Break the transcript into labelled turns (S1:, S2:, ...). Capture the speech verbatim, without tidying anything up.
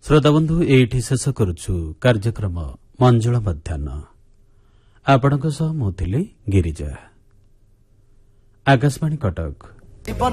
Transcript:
S1: श्रोताबंधु एठी शेष करुछु कार्यक्रम मंजुला मध्याह्न आपणक सह मु थिली गिरिजा आकाशवाणी कटक।